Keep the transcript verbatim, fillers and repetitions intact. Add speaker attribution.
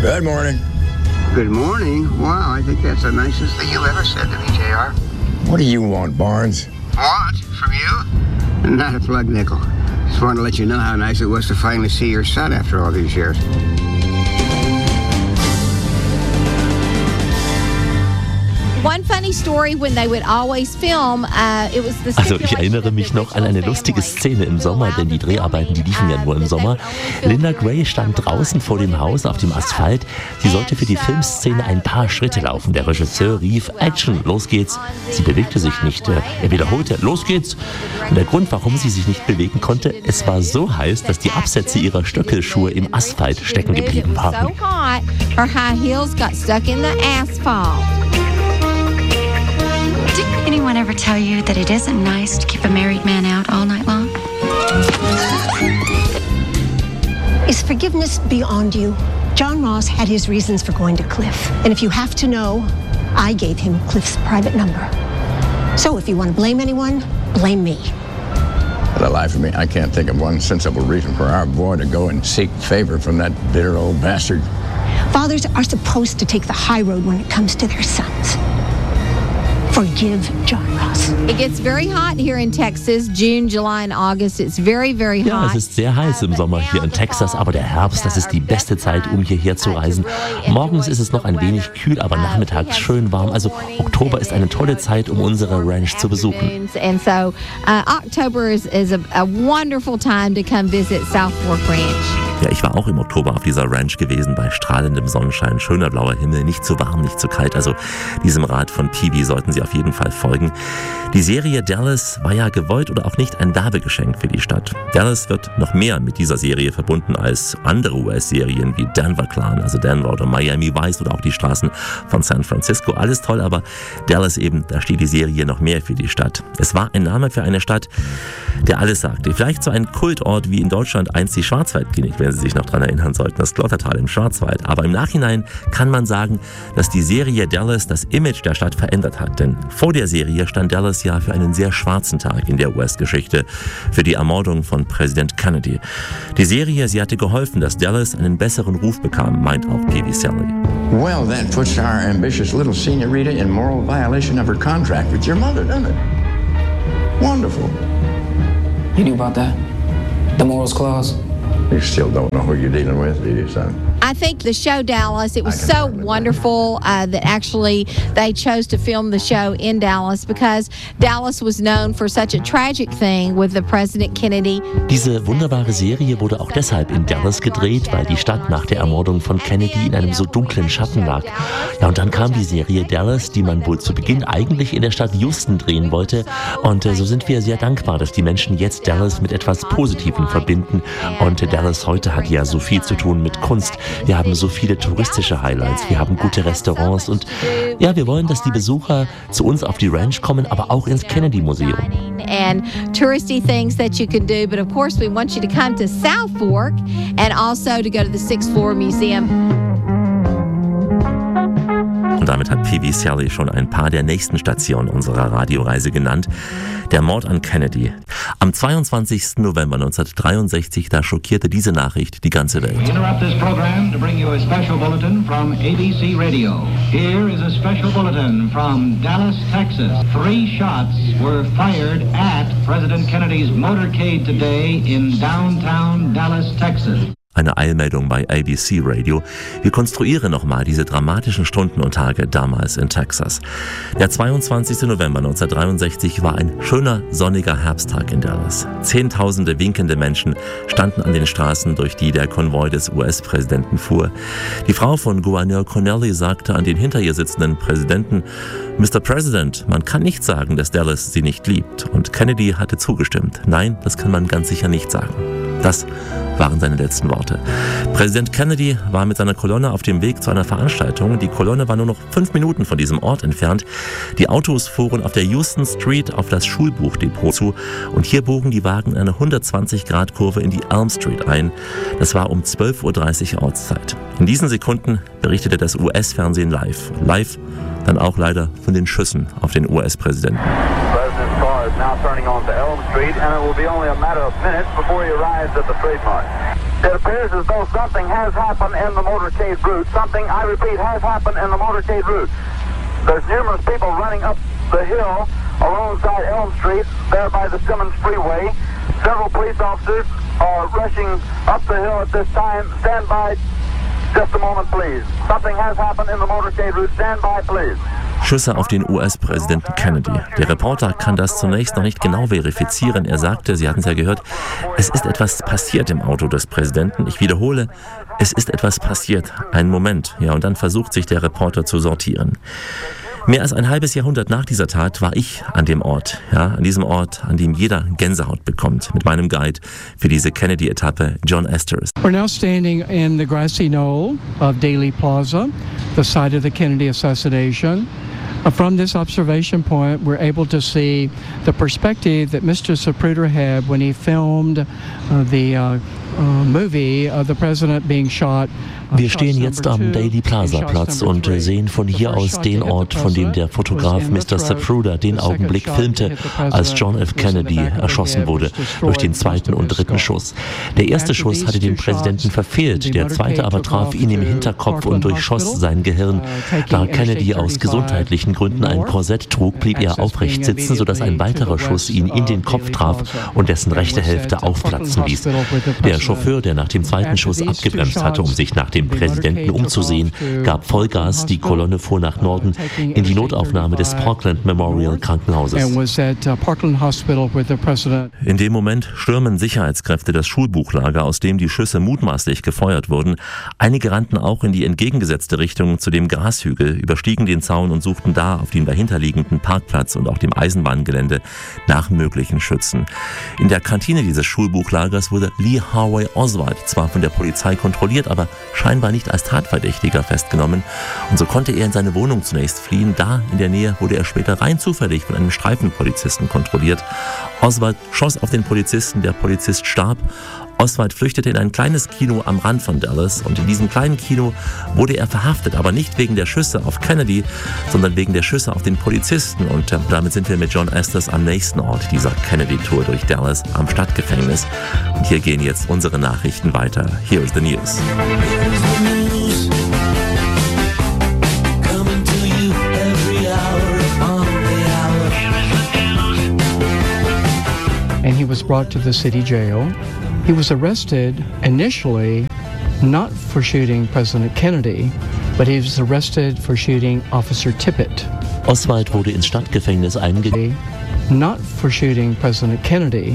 Speaker 1: Good morning.
Speaker 2: Good morning? Wow, I think that's the nicest thing you've ever said to me, J R.
Speaker 1: What do you want, Barnes?
Speaker 2: Want? From you? Not a plug nickel. Just wanted to let you know how nice it was to finally see your son after all these years.
Speaker 3: One funny story when they would always film, uh, it was the
Speaker 4: Also ich erinnere mich noch an eine lustige Szene im Sommer, denn die Dreharbeiten, die liefen ja nur im Sommer. Linda Gray stand draußen vor dem Haus auf dem Asphalt. Sie sollte für die Filmszene ein paar Schritte laufen. Der Regisseur rief, Action, los geht's. Sie bewegte sich nicht. Er wiederholte, los geht's. Und der Grund, warum sie sich nicht bewegen konnte, es war so heiß, dass die Absätze ihrer Stöckelschuhe im Asphalt stecken geblieben waren.
Speaker 5: Didn't anyone ever tell you that it isn't nice to keep a married man out all night long?
Speaker 6: Is forgiveness beyond you? John Ross had his reasons for going to Cliff. And if you have to know, I gave him Cliff's private number. So if you want to blame anyone, blame me.
Speaker 1: For the life of me, I can't think of one sensible reason for our boy to go and seek favor from that bitter old bastard.
Speaker 6: Fathers are supposed to take the high road when it comes to their sons. Forgive John Ross.
Speaker 3: It gets very hot here in Texas, June, July and August. It's very, very hot.
Speaker 4: Ja, es ist sehr heiß im Sommer hier in Texas, aber der Herbst, das ist die beste Zeit, um hierher zu reisen. Morgens ist es noch ein wenig kühl, aber nachmittags schön warm. Also Oktober ist eine tolle Zeit, um unsere Ranch zu besuchen.
Speaker 3: And so uh, October is, is a, a wonderful time to come visit South Fork Ranch.
Speaker 4: Ja, ich war auch im Oktober auf dieser Ranch gewesen, bei strahlendem Sonnenschein, schöner blauer Himmel, nicht zu warm, nicht zu kalt. Also diesem Rat von Peavy sollten Sie auf jeden Fall folgen. Die Serie Dallas war ja gewollt oder auch nicht ein Werbegeschenk für die Stadt. Dallas wird noch mehr mit dieser Serie verbunden als andere U S-Serien wie Denver Clan, also Denver oder Miami Vice oder auch die Straßen von San Francisco. Alles toll, aber Dallas eben, da steht die Serie noch mehr für die Stadt. Es war ein Name für eine Stadt, der alles sagte. Vielleicht so ein Kultort wie in Deutschland einst die Schwarzwaldklinik, wenn Sie sich noch daran erinnern sollten, das Glottertal im Schwarzwald. Aber im Nachhinein kann man sagen, dass die Serie Dallas das Image der Stadt verändert hat. Denn vor der Serie stand Dallas ja für einen sehr schwarzen Tag in der U S-Geschichte, für die Ermordung von Präsident Kennedy. Die Serie, sie hatte geholfen, dass Dallas einen besseren Ruf bekam, meint auch Peavy Sally.
Speaker 1: Well, that puts our ambitious little senorita in moral violation of her contract with your mother, doesn't it? Wonderful.
Speaker 7: You knew about that? The morals clause?
Speaker 1: You still don't know who you're dealing with, do you, son?
Speaker 3: I think the show Dallas, it was so wonderful uh, that actually they chose to film the show in Dallas because Dallas was known for such a tragic thing with the President Kennedy.
Speaker 4: Diese wunderbare Serie wurde auch deshalb in Dallas gedreht, weil die Stadt nach der Ermordung von Kennedy in einem so dunklen Schatten lag. Ja, und dann kam die Serie Dallas, die man wohl zu Beginn eigentlich in der Stadt Houston drehen wollte. Und äh, so sind wir sehr dankbar, dass die Menschen jetzt Dallas mit etwas Positivem verbinden. Und äh, Dallas heute hat ja so viel zu tun mit Kunst. Wir haben so viele touristische Highlights, wir haben gute Restaurants und ja, wir wollen, dass die Besucher zu uns auf die Ranch kommen, aber auch ins Kennedy Museum.
Speaker 3: And touristy things that you can do, but of course we want you to come to South Fork and also to go to the Sixth Floor Museum.
Speaker 4: Und damit hat Peavy Sally schon ein paar der nächsten Stationen unserer Radioreise genannt. Der Mord an Kennedy. Am zweiundzwanzigsten November neunzehnhundertdreiundsechzig, da schockierte diese Nachricht die ganze Welt.
Speaker 8: We interrupt this program to bring you a special bulletin from A B C Radio. Here is a special bulletin from Dallas, Texas. Three shots were fired at President Kennedy's motorcade today in downtown Dallas, Texas.
Speaker 4: Eine Eilmeldung bei A B C Radio. Wir konstruieren nochmal diese dramatischen Stunden und Tage damals in Texas. Der zweiundzwanzigsten November neunzehnhundertdreiundsechzig war ein schöner, sonniger Herbsttag in Dallas. Zehntausende winkende Menschen standen an den Straßen, durch die der Konvoi des U S-Präsidenten fuhr. Die Frau von Gouverneur Connelly sagte an den hinter ihr sitzenden Präsidenten, Mister President, man kann nicht sagen, dass Dallas sie nicht liebt. Und Kennedy hatte zugestimmt. Nein, das kann man ganz sicher nicht sagen. Das waren seine letzten Worte. Präsident Kennedy war mit seiner Kolonne auf dem Weg zu einer Veranstaltung. Die Kolonne war nur noch fünf Minuten von diesem Ort entfernt. Die Autos fuhren auf der Houston Street auf das Schulbuchdepot zu und hier bogen die Wagen in eine hundertzwanzig Grad Kurve in die Elm Street ein. Das war um zwölf Uhr dreißig Ortszeit. In diesen Sekunden berichtete das U S-Fernsehen live. Live dann auch leider von den Schüssen auf den U S-Präsidenten.
Speaker 9: Now turning onto Elm Street, and it will be only a matter of minutes before he arrives at the trademark. It appears as though something has happened in the motorcade route. Something, I repeat, has happened in the motorcade route. There's numerous people running up the hill alongside Elm Street, there by the Simmons Freeway. Several police officers are rushing up the hill at this time. Stand by just a moment, please. Something has happened in the motorcade route. Stand by, please.
Speaker 4: Schüsse auf den U S-Präsidenten Kennedy. Der Reporter kann das zunächst noch nicht genau verifizieren. Er sagte, Sie hatten es ja gehört, es ist etwas passiert im Auto des Präsidenten. Ich wiederhole, es ist etwas passiert. Ein Moment. Ja, und dann versucht sich der Reporter zu sortieren. Mehr als ein halbes Jahrhundert nach dieser Tat war ich an dem Ort, ja, an diesem Ort, an dem jeder Gänsehaut bekommt, mit meinem Guide für diese Kennedy-Etappe, John Esters.
Speaker 10: We're now standing in the grassy knoll of Daley Plaza, the site of the Kennedy assassination. Uh, from this observation point, we're able to see the perspective that Mister Zapruder had when he filmed uh, the uh, uh, movie of the president being shot.
Speaker 11: Wir stehen jetzt am Daley Plaza Platz und sehen von hier aus den Ort, von dem der Fotograf Mister Zapruder den Augenblick filmte, als John F. Kennedy erschossen wurde durch den zweiten und dritten Schuss. Der erste Schuss hatte den Präsidenten verfehlt, der zweite aber traf ihn im Hinterkopf und durchschoss sein Gehirn. Da Kennedy aus gesundheitlichen Gründen ein Korsett trug, blieb er aufrecht sitzen, sodass ein weiterer Schuss ihn in den Kopf traf und dessen rechte Hälfte aufplatzen ließ. Der Chauffeur, der nach dem zweiten Schuss abgebremst hatte, um sich nach dem Präsidenten umzusehen, gab Vollgas, die Kolonne fuhr nach Norden in die Notaufnahme des Parkland Memorial Krankenhauses.
Speaker 4: In dem Moment stürmen Sicherheitskräfte das Schulbuchlager, aus dem die Schüsse mutmaßlich gefeuert wurden. Einige rannten auch in die entgegengesetzte Richtung zu dem Grashügel, überstiegen den Zaun und suchten da auf dem dahinterliegenden Parkplatz und auch dem Eisenbahngelände nach möglichen Schützen. In der Kantine dieses Schulbuchlagers wurde Lee Harvey Oswald zwar von der Polizei kontrolliert, aber scheinbar nicht als Tatverdächtiger festgenommen, und so konnte er in seine Wohnung zunächst fliehen. Da in der Nähe wurde er später rein zufällig von einem Streifenpolizisten kontrolliert. Oswald schoss auf den Polizisten, der Polizist starb. Oswald flüchtete in ein kleines Kino am Rand von Dallas, und in diesem kleinen Kino wurde er verhaftet, aber nicht wegen der Schüsse auf Kennedy, sondern wegen der Schüsse auf den Polizisten. Und äh, damit sind wir mit John Esters am nächsten Ort dieser Kennedy-Tour durch Dallas, am Stadtgefängnis. Und hier gehen jetzt unsere Nachrichten weiter. Here is the news.
Speaker 10: And he was brought to the city jail. He was arrested initially not for shooting President Kennedy, but he was arrested for shooting Officer Tippit.
Speaker 11: Oswald wurde ins Stadtgefängnis eingeladen.
Speaker 10: Not for shooting President Kennedy,